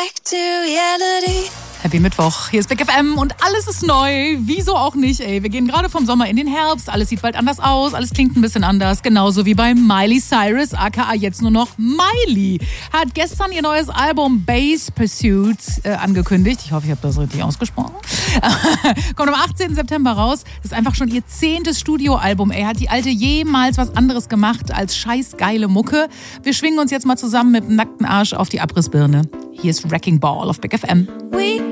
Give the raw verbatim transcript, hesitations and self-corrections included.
back to reality. Happy Mittwoch, hier ist Big F M und alles ist neu, wieso auch nicht, ey. Wir gehen gerade vom Sommer in den Herbst, alles sieht bald anders aus, alles klingt ein bisschen anders, genauso wie bei Miley Cyrus, aka jetzt nur noch Miley. Hat gestern ihr neues Album Bass Pursuit äh, angekündigt, ich hoffe, ich habe das richtig ausgesprochen. Kommt am achtzehnten September raus, das ist einfach schon ihr zehntes Studioalbum, ey. Hat die Alte jemals was anderes gemacht als scheiß geile Mucke? Wir schwingen uns jetzt mal zusammen mit dem nackten Arsch auf die Abrissbirne. Hier ist Wrecking Ball auf Big F M. We